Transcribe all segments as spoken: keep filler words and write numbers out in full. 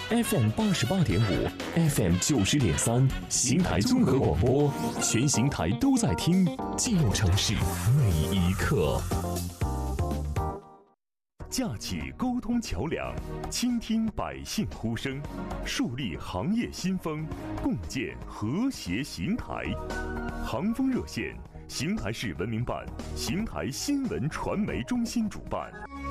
F M 八十八点五 ，F M 九十点三，邢台综合广播，全邢台都在听，记录城市每一刻。架起沟通桥梁，倾听百姓呼声，树立行业新风，共建和谐邢台。航风热线，邢台市文明办、邢台新闻传媒中心主办。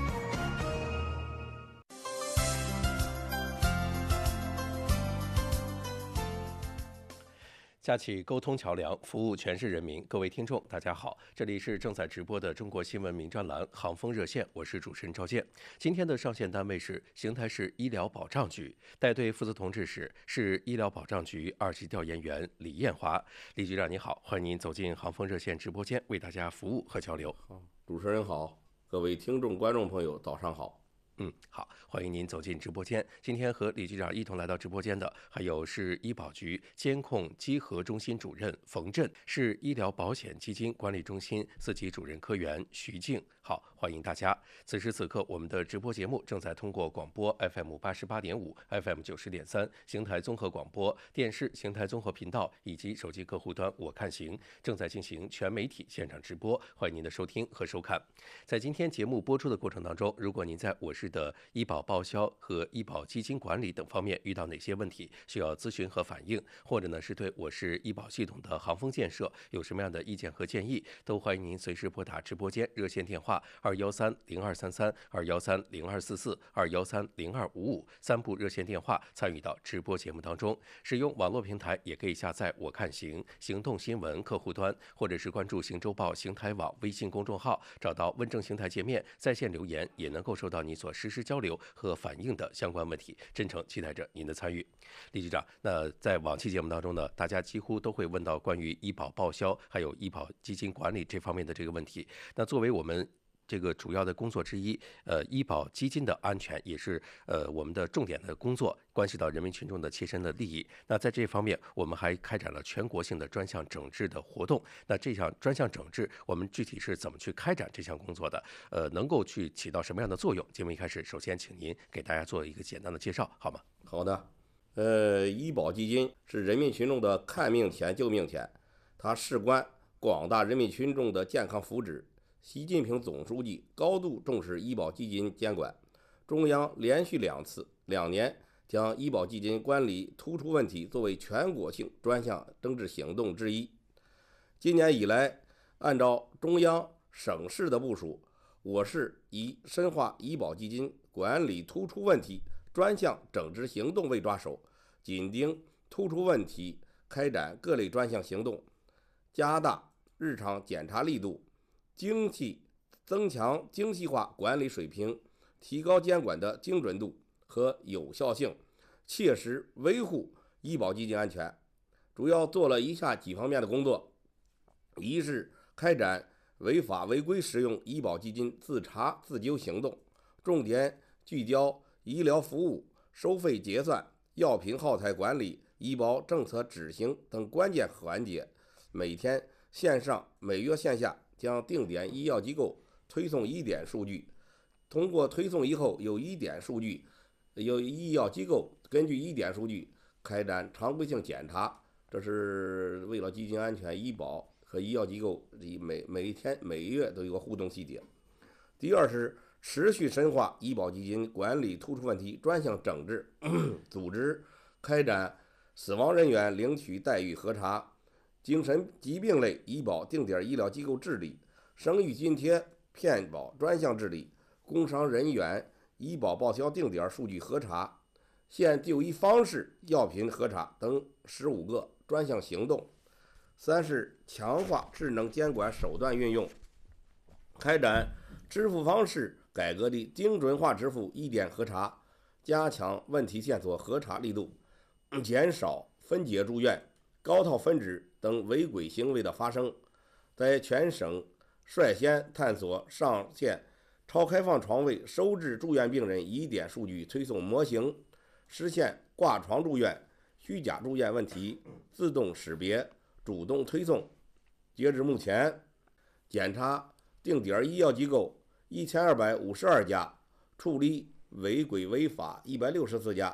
架起沟通桥梁，服务全市人民。各位听众，大家好，这里是正在直播的中国新闻名专栏《航风热线》，我是主持人赵健。今天的上线单位是邢台市医疗保障局，带队负责同志是市医疗保障局二级调研员李艳华。李局长你好，欢迎您走进航风热线直播间，为大家服务和交流。 好，主持人好，各位听众观众朋友，早上好。 嗯，好，欢迎您走进直播间。今天和李局长一同来到直播间的，还有市医保局监控稽核中心主任冯振，市医疗保险基金管理中心四级主任科员徐静。好，欢迎大家。此时此刻，我们的直播节目正在通过广播 F M 八十八点五、F M 九十点三、邢台综合广播电视、邢台综合频道以及手机客户端我看行正在进行全媒体现场直播，欢迎您的收听和收看。在今天节目播出的过程当中，如果您在我市的医保报销和医保基金管理等方面遇到哪些问题需要咨询和反映，或者呢是对我市医保系统的航风建设有什么样的意见和建议，都欢迎您随时拨打直播间热线电话二幺三零二三三、二幺三零二四四、二幺三零二五五三部热线电话参与到直播节目当中。使用网络平台也可以下载我看行行动新闻客户端，或者是关注行周报邢台网微信公众号，找到问政邢台界面在线留言，也能够收到你所实时交流和反映的相关问题，真诚期待着您的参与。李局长，那在往期节目当中呢，大家几乎都会问到关于医保报销还有医保基金管理这方面的这个问题。那作为我们这个主要的工作之一，呃，医保基金的安全也是呃我们的重点的工作，关系到人民群众的切身的利益。那在这方面，我们还开展了全国性的专项整治的活动。那这项专项整治，我们具体是怎么去开展这项工作的？呃，能够去起到什么样的作用？节目一开始，首先请您给大家做一个简单的介绍，好吗？ 好的，呃，医保基金是人民群众的看命钱救命钱，它事关广大人民群众的健康福祉。习近平总书记高度重视医保基金监管，中央连续两次两年将医保基金管理突出问题作为全国性专项整治行动之一。今年以来，按照中央省市的部署，我市以深化医保基金管理突出问题专项整治行动为抓手，紧盯突出问题，开展各类专项行动，加大日常检查力度，精细增强精细化管理水平，提高监管的精准度和有效性，切实维护医保基金安全。主要做了以下几方面的工作：一是开展违法违规使用医保基金自查自纠行动，重点聚焦医疗服务、收费结算、药品耗材管理、医保政策执行等关键环节，每天线上、每月线下将定点医药机构推送一点数据，通过推送以后有一点数据，有医药机构根据一点数据开展常规性检查，这是为了基金安全，医保和医药机构每每天每月都有个互动细节。第二是持续深化医保基金管理突出问题专项整治，组织开展死亡人员领取待遇核查、精神疾病类医保定点医疗机构治理、生育津贴骗保专项治理、工伤人员医保报销定点数据核查、现就医方式药品核查等十五个专项行动。三是强化智能监管手段运用，开展支付方式改革的精准化支付一点核查，加强问题线索核查力度，减少分解住院、高套分支等违规行为的发生，在全省率先探索上线超开放床位收治住院病人疑点数据推送模型，实现挂床住院、虚假住院问题自动识别、主动推送。截至目前，检查定点医药机构一千二百五十二家，处理违规违法一百六十四家，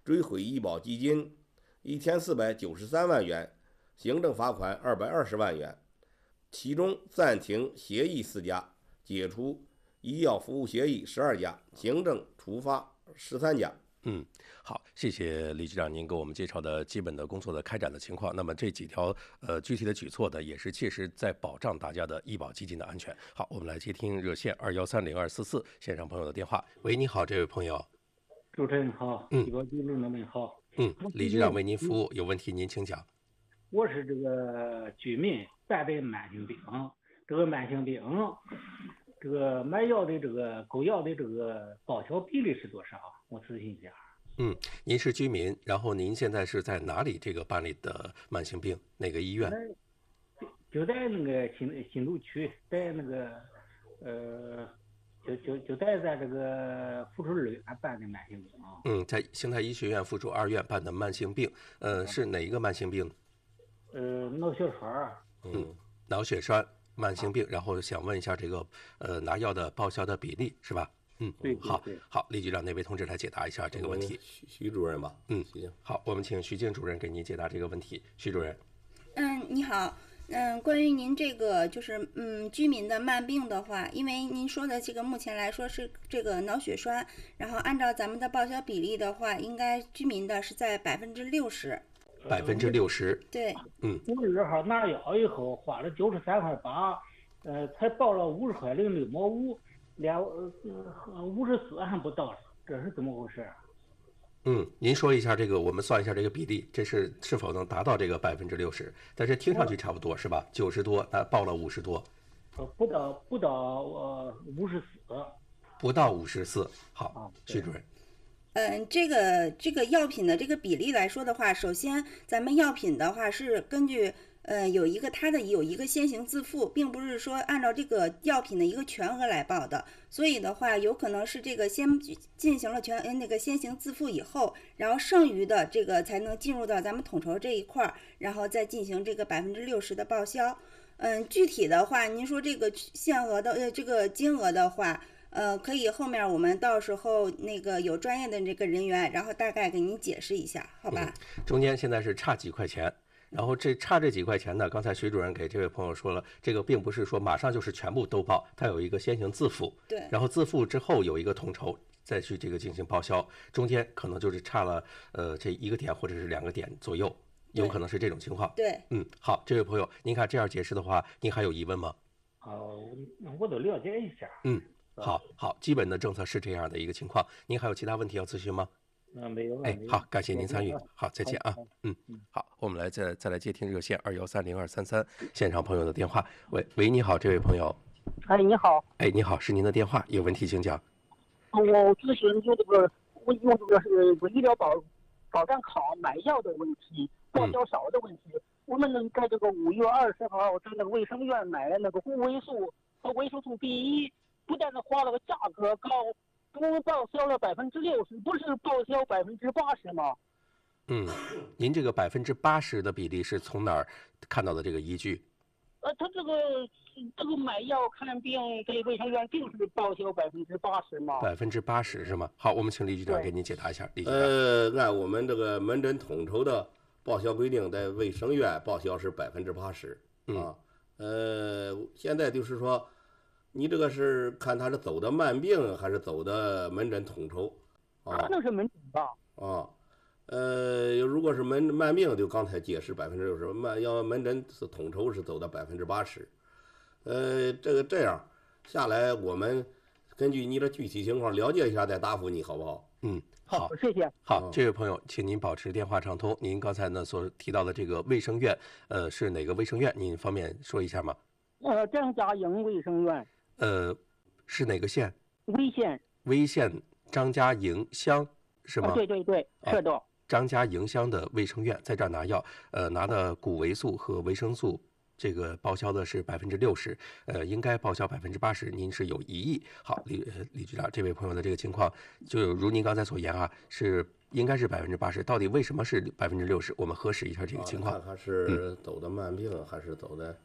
追回医保基金一千四百九十三万元，行政罚款二百二十万元，其中暂停协议四家，解除医药服务协议十二家，行政处罚十三家。 嗯，好，谢谢李局长您给我们介绍的基本的工作的开展的情况。那么这几条呃具体的举措呢，也是切实在保障大家的医保基金的安全。好，我们来接听热线二幺三零二四四线上朋友的电话。喂，你好，这位朋友。 主持人好， 嗯， 医保局领导们好。 嗯，李局长为您服务，有问题您请讲。 我是这个居民患的慢性病，这个慢性病，这个买药的这个购药的这个报销比例是多少？我咨询一下。 嗯，您是居民，然后您现在是在哪里这个办理的慢性病？哪个医院？ 就在那个新新都区，在那个呃，就就就在咱这个附属二院办的慢性病啊。 嗯，在邢台医学院附属二院办的慢性病，呃，是哪一个慢性病？ 呃，脑血栓。 嗯，脑血栓慢性病，然后想问一下这个呃拿药的报销的比例是吧？嗯， 对， 好，好，李局长那位同志来解答一下这个问题。 徐徐主任吧。 嗯，好，我们请徐静主任给您解答这个问题。徐主任。 嗯，你好。嗯，关于您这个就是嗯居民的慢病的话，因为您说的这个目前来说是这个脑血栓，然后按照咱们的报销比例的话，应该居民的是在百分之六十。 百分之六十。 对。 嗯。 五十号拿药以后花了九十三块八，呃，才报了五十块零六毛五。连呃五十四还不到，这是怎么回事？ 嗯，您说一下这个，我们算一下这个比例，这是是否能达到这个百分之六十？但是听上去差不多是吧？九十多，那报了五十多， 呃，不到不到呃五十四， 不到五十四。好，徐主任。 嗯，这个这个药品的这个比例来说的话，首先咱们药品的话是根据。呃，有一个它的有一个先行自付，并不是说按照这个药品的一个全额来报的，所以的话，有可能是这个先进行了全那个先行自付以后，然后剩余的这个才能进入到咱们统筹这一块儿，然后再进行这个百分之六十的报销。嗯，具体的话，您说这个限额的呃这个金额的话，呃，可以后面我们到时候那个有专业的这个人员，然后大概给您解释一下，好吧？ 嗯、中间现在是差几块钱。然后这差这几块钱呢，刚才徐主任给这位朋友说了，这个并不是说马上就是全部都报，它有一个先行自付， 对， 然后自付之后有一个统筹，再去这个进行报销，中间可能就是差了呃这一个点或者是两个点左右，有可能是这种情况。 对， 嗯，好，这位朋友，您看这样解释的话，您还有疑问吗？ 哦，我都了解一下。 嗯，好好，基本的政策是这样的一个情况，您还有其他问题要咨询吗？ 嗯，没有。 哎，好，感谢您参与，好，再见啊。嗯，好，我们来再再来接听热线二幺三零二三三现场朋友的电话。喂喂，你好，这位朋友。 哎，你好。 哎，你好，是您的电话，有问题请讲。 我咨询就这个，我用这个是医疗保保障卡买药的问题，报销少的问题。嗯、我们能在这个五月二十号在那个卫生院买了那个护卫素和维生素 B 一，不但是花了个价格高。不报销了百分之六十，不是报销百分之八十吗？ 嗯，您这个百分之八十的比例是从哪儿看到的这个依据？ 呃，他这个这个买药看病给卫生院就是报销百分之八十嘛。 百分之八十是吗？好，我们请李局长给您解答一下。李局长， 呃，按我们这个门诊统筹的报销规定，在卫生院报销是百分之八十啊。呃，现在就是说。你这个是看他是走的慢病还是走的门诊统筹啊？ 可能是门诊吧。 啊，呃，如果是门慢病，就刚才解释百分之六十，慢要门诊是统筹是走的百分之八十。呃，这个这样下来，我们根据你的具体情况了解一下，再答复你好不好？ 嗯，好， 谢谢。 好，这位朋友，请您保持电话畅通。您刚才呢所提到的这个卫生院，呃，是哪个卫生院？您方便说一下吗？ 呃，张家营卫生院。 呃，是哪个县？ 威县。 威县张家营乡是吗？ 啊、对对对，是的。 啊、张家营乡的卫生院在这儿拿药，呃，拿的谷维素和维生素，这个报销的是百分之六十，呃，应该报销百分之八十，您是有疑义。好，李呃李局长，这位朋友的这个情况，就如您刚才所言啊，是应该是百分之八十，到底为什么是百分之六十？我们核实一下这个情况。 啊、看看是走的慢病、嗯、还是走的嗯。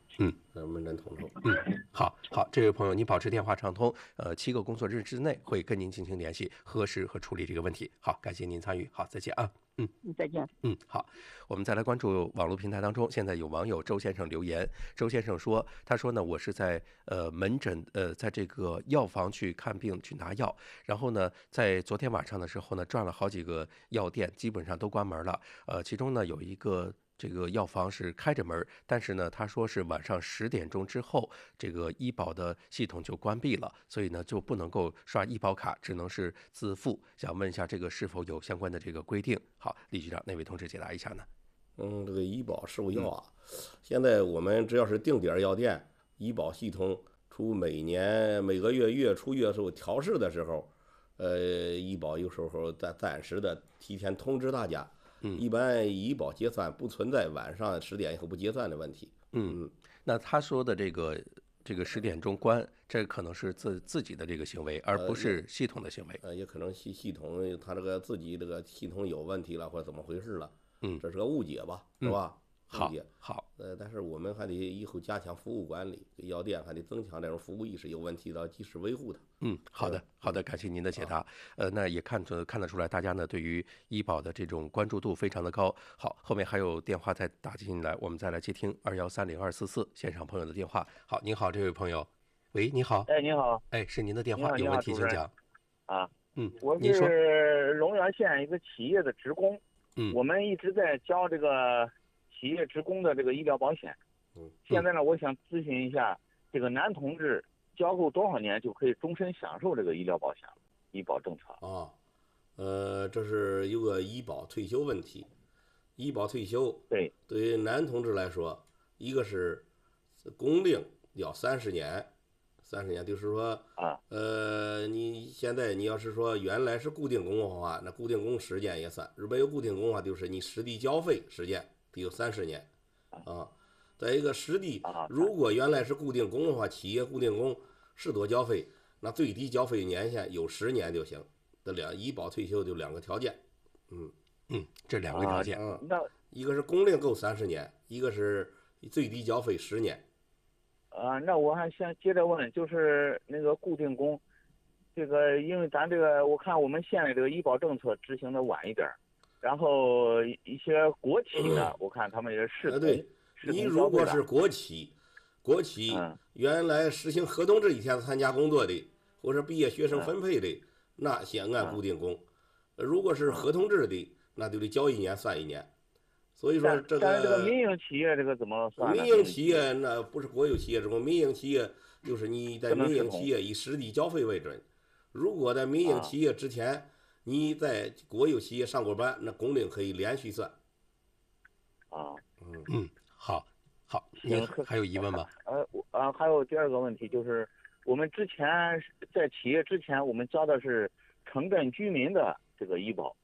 呃门诊统筹。 嗯，好好，这位朋友，您保持电话畅通，呃，七个工作日之内会跟您进行联系，核实和处理这个问题。好，感谢您参与，好，再见啊。嗯， 再见。 嗯，好，我们再来关注网络平台当中，现在有网友周先生留言，周先生说，他说呢，我是在呃门诊呃在这个药房去看病去拿药，然后呢，在昨天晚上的时候呢，转了好几个药店，基本上都关门了，呃，其中呢有一个。这个药房是开着门，但是呢，他说是晚上十点钟之后，这个医保的系统就关闭了，所以呢就不能够刷医保卡，只能是自付。想问一下，这个是否有相关的这个规定？好，李局长，那位同志解答一下呢？ 嗯，这个医保售药啊，现在我们只要是定点药店，医保系统除每年每个月月初月数调试的时候，呃，医保有时候暂暂时的提前通知大家。 嗯， 一般医保结算不存在晚上十点以后不结算的问题。 嗯，那他说的这个这个十点钟关，这可能是自自己的这个行为，而不是系统的行为。 呃，也可能系系统他这个自己这个系统有问题了，或者怎么回事了。 嗯， 这是个误解吧，是吧？ 好误解。 好， 呃，但是我们还得以后加强服务管理，药店还得增强这种服务意识，有问题的及时维护它。 嗯，好的，好的，感谢您的解答。呃，那也看出看得出来，大家呢对于医保的这种关注度非常的高。好，后面还有电话再打进来，我们再来接听二幺三零二四四现场朋友的电话。好，您好，这位朋友，喂，你好， 哎，你好， 哎，是您的电话， 你好有问题请讲。 啊， 嗯， 我您说， 是龙源县一个企业的职工， 嗯， 我们一直在交这个企业职工的这个医疗保险。 嗯， 现在呢，我想咨询一下，这个男同志交够多少年就可以终身享受这个医疗保险了？医保政策啊，呃，这是一个医保退休问题。医保退休， 对， 对于男同志来说，一个是工龄要三十年，三十年就是说， 啊， 呃，你现在你要是说原来是固定工的话，那固定工时间也算；如果没有固定工的话，就是你实地交费时间得有三十年，啊。再一个实地，如果原来是固定工的话，企业固定工适多交费，那最低交费年限有十年就行。这两医保退休就两个条件，嗯嗯，这两个条件， 嗯，那一个是工龄够三十年，一个是最低交费十年。 啊，那我还想接着问，就是那个固定工，这个因为咱这个我看我们县里这个医保政策执行的晚一点，然后一些国企呢，嗯、我看他们也是视同。 对，你如果是国企，国企原来实行合同制以前参加工作的，或者毕业学生分配的，那先按固定工；如果是合同制的，那就得交一年算一年。所以说这个， 但是这个民营企业这个怎么算？ 民营企业那不是国有企业，这种民营企业就是你在民营企业以实地交费为准。如果在民营企业之前你在国有企业上过班，那工龄可以连续算。 啊， 嗯嗯。好，好，您还有疑问吗？ 呃，啊，还有第二个问题就是，我们之前在企业之前，我们交的是城镇居民的这个医保，